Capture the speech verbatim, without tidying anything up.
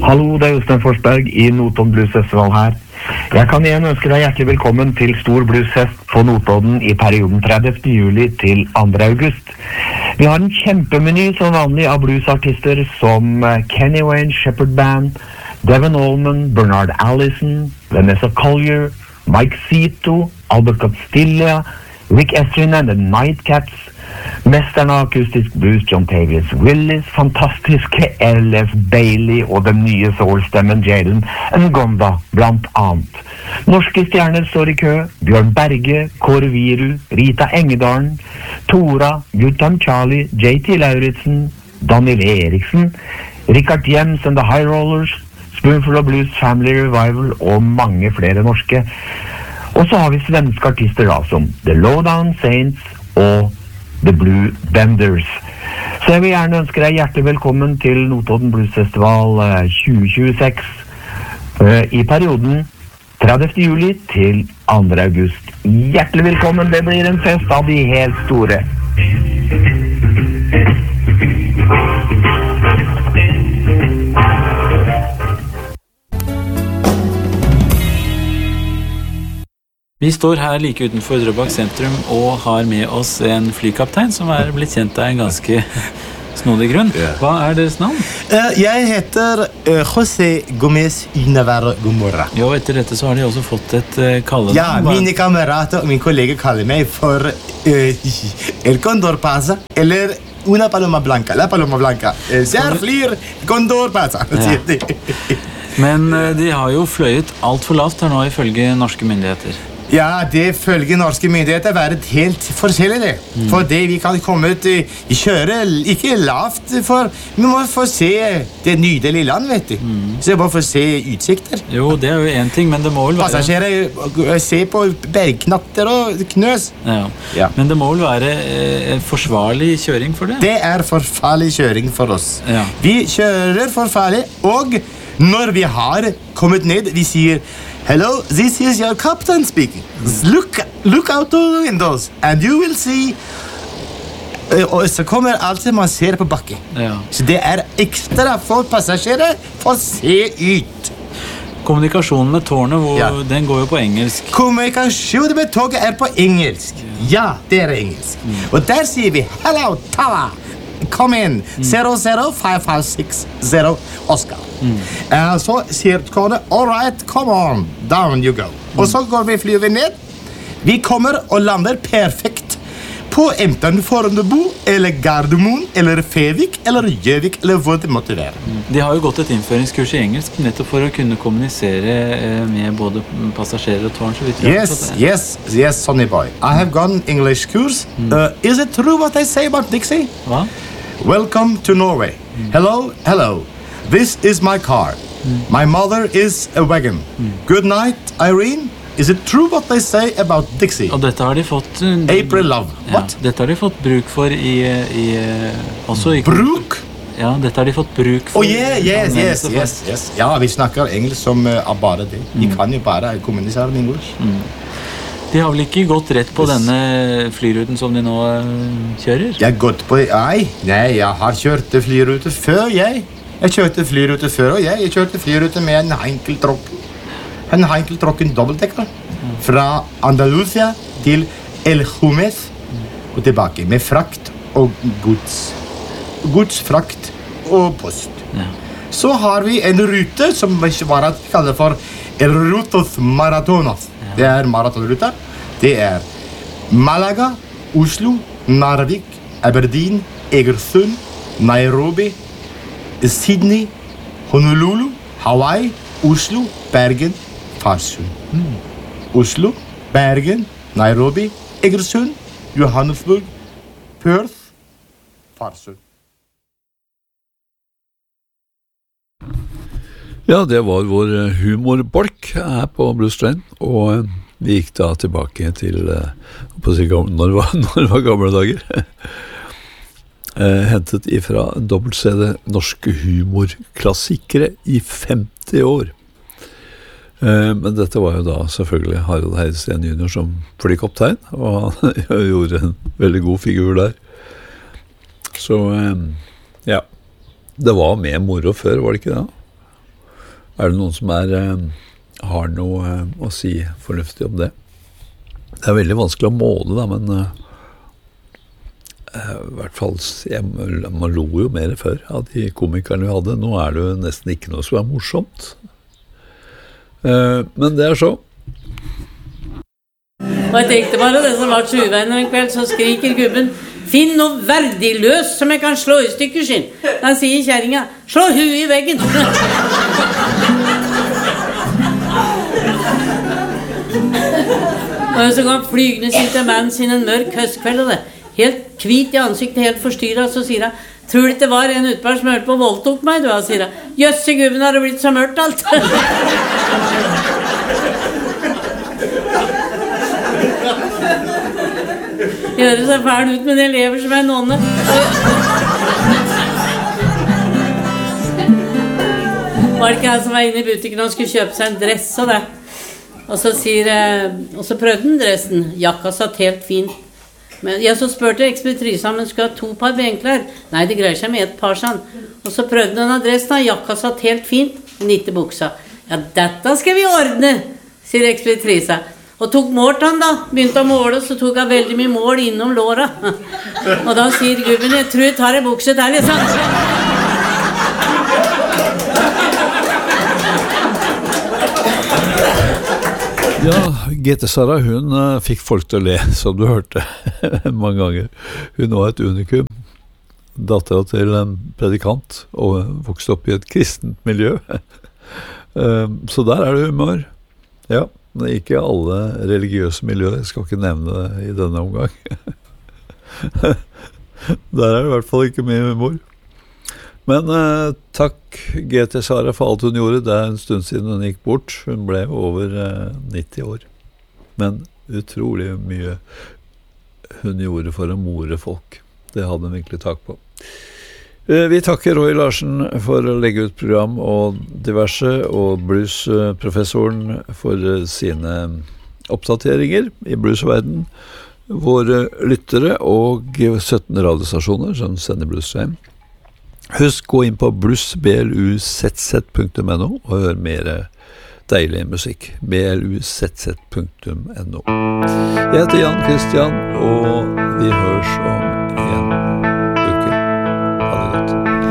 Hallo, det er Jostein Forsberg i Notodden Blues Festival her. Jeg kan igjen ønske deg hjertelig velkommen til Stor Bluesfest på Notodden i perioden tredivte juli til andre august. Vi har en kjempemeny som vanlig av bluesartister som Kenny Wayne Shepherd Band, Devon Allman, Bernard Allison, Vanessa Collier, Mike Zito, Albert Castilla, Rick Estrin and the Nightcats, mesteren av akustisk blues John Tavius Willis, fantastiske L F Bailey og den nye soul-stemmen Jalen Ngonda, blant annet. Norske stjerner står i kø: Bjørn Berge, Kåre Viru, Rita Engedalen, Tora, Guttam Charlie, J T Lauritsen, Daniel Eriksen, Richard Jems and the High Rollers, Spoonful of Blues Family Revival og mange flere norske. Og så har vi svenske artister da, som The Lowdown Saints og The Blue Benders. Så jeg vil gjerne ønske deg hjertelig velkommen til Notodden Blues Festival tjue tjueseks uh, i perioden tredivte juli til andre august. Hjertelig velkommen, det blir en fest av de helt store. Vi står her like utenfor Drøbak sentrum og har med oss en flykaptein som er blitt kjent av en ganske snodig grunn. Hva er deres navn? Uh, jeg heter uh, José Gómez y Navarro Gomorra. Jo, etter dette så har de også fått et uh, kallenavn. Ja, mine kamerater og min kollega kaller meg for uh, El Condor Pasa, eller Una Paloma Blanca, La Paloma Blanca. Uh, Der flyr Condor Pasa, sier de. Men uh, de har jo fløyet alt for lavt her nå ifølge norske myndigheter. Ja, det følger norske myndigheter være helt forskjellig det. Mm. For det vi kan komme ut i kjøre ikke lavt, for vi må få se det nydelige land, vet du. Mm. Så vi må få se utsikter. Jo, det er jo en ting, men det må vel være... Passasjerer se på bergknatter og knøs. Ja. Ja. Men det må vel være eh, forsvarlig kjøring for det? Det er forsvarlig kjøring for oss. Ja. Vi kjører forsvarlig, og når vi har kommet ned, vi sier... Hello, this is your captain speaking. Look, look out the windows, and you will see... Uh, og så kommer alt man ser på bakken. Ja. Så det er ekstra for passasjerer for å se ut. Kommunikasjonen med tårnet, hvor, ja. Den går jo på engelsk. Kommunikasjonen med toget er på engelsk. Ja, det er engelsk. Mm. Og der sier vi, hello, Tower. Kom inn, zero zero five five six zero Oscar. Mm. Uh, så sier kone, all right, come on, down you go. Mm. Og så går vi flyver ned. Vi kommer og lander perfekt på enten Fornebu, eller Gardermoen, eller Fevik, eller Gjøvik, eller hvor det måtte være. Mm. De har jo gått et innføringskurs i engelsk, nettopp for å kunne kommunisere med både passasjerer og tårn. Så vidt yes, yes, yes, Sonny boy. I have gone English course. Mm. Uh, is it true what they say about Dixie? Hva? Welcome to Norway. Mm. Hello, hello. This is my car. Mm. My mother is a wagon. Mm. Good night, Irene. Is it true what they say about Dixie? Og dette har de fått... Uh, April Love. Ja, What? Dette har de fått bruk for i... i også i bruk? Ja, dette har de fått bruk for... Oh, yeah, yes, yes, yes, yes. Ja, vi snakker engelsk som uh, bare det. De mm. kan jo bare kommunisere med engelsk. Mm. De har vel ikke gått rett på yes. denne flyruten som de nå uh, kjører? Jeg har gått på... Nei, nei, jeg har kjørt flyrute før, jeg. Jeg kjørte flyrute før, og jeg. Jeg kjørte flyrute med en Heinkel-tråk. En Heinkel-tråk, en dobbeltdekker. Mm. Fra Andalusia til El Jumes mm. og tilbake. Med frakt og gods. Gods, frakt og post. Ja. Så har vi en rute som vi kaller for El Rutos Maratonos. Det er maratonruta. Det er Malaga, Oslo, Narvik, Aberdeen, Egersund, Nairobi, Sydney, Honolulu, Hawaii, Oslo, Bergen, Farsund. Mm. Oslo, Bergen, Nairobi, Egersund, Johannesburg, Perth, Farsund. Ja, det var vår humorbolk her på Blues Train, og vi gikk da tilbake til, på å si, når det var, når det var gamle dager, hentet ifra dobbelt-C D norske humorklassikere i femti år. Men dette var jo da selvfølgelig Harald Heidesteen junior som flykaptein, og han gjorde en veldig god figur der. Så ja, det var mer moro før, var det ikke det? er det noen som er, har noe å si fornuftig om det? Det er veldig vanskelig å måle da, men uh, i hvert fall, jeg, man lo jo mer før av de komikerne vi hadde. Nå er det jo nesten ikke noe som er morsomt. Uh, men det er så. Og jeg tenkte bare, det som var tjuveien en kveld, så skriker gubben, finn noe verdiløst som jeg kan slå i stykker sin. Da sier kjæringa, slå huet i veggen. Og så kom flygende sitter mannen sin en mørk høstkveld, og det helt kvit i ansiktet, helt forstyrret, så sier han, tror du ikke det var en utbar som hørte på og voldtok meg, du, han sier han, jøsse gubben, har det blitt så mørkt alt. Gjør det så fæl ut, men jeg lever som en nonne. Var det ikke han som var inne i butikken og skulle kjøpe seg en dress og det? Og så sier og så prøvde han dressen. Jakka satt helt fint. Men jeg så spurte ekspeditrisen om han skulle ha to par benklær. Nei, det greier seg med et par sånn. Og så prøvde han av dressen, jakka satt helt fint, men ikke buksa. Ja, dette skal vi ordne, sier ekspeditrisen. Og tok målt han da, begynte å måle, så tok han veldig mye mål innom låra. Og da sier gubben, jeg tror jeg tar en bukse til, liksom. Ja, G T Sara, hun uh, fikk folk til å le, som du hørte mange ganger. Hun var et unikum, datteren til en predikant, og vokste opp i et kristent miljø. uh, så der er det humør. Ja, men ikke alle religiøse miljøer, jeg skal ikke nevne det i denne omgang. Der er det i hvert fall ikke mye humor. Men uh, takk G T Sara for alt hun gjorde. Det er en stund siden hun gikk bort. Hun ble over uh, nitti år. Men utrolig mye hun gjorde for å more folk. Det hadde hun virkelig takk på. Uh, vi takker Roy Larsen for å legge ut program og diverse, og bluesprofessoren for uh, sine oppdateringer i bluesverden. Våre lyttere og sytten radiostasjoner som sender bluesheim. Husk, gå inn på blues b l u z z punktum n o og hør mer deilig musikk. b l u z z punktum n o. Jeg heter Jan Christian, og vi høres om